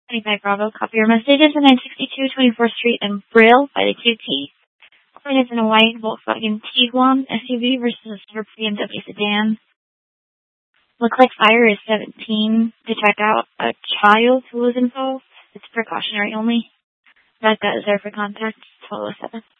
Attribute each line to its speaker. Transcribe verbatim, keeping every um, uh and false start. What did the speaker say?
Speaker 1: twenty-five Bravo, copy your messages at nine sixty-two twenty-fourth Street in Brill by the Q T. It is in a white Volkswagen Tiguan S U V versus a silver B M W sedan. Looks like fire is seventeen to check out a child who was involved. It's precautionary only. That is there for contact. twelve oh seven.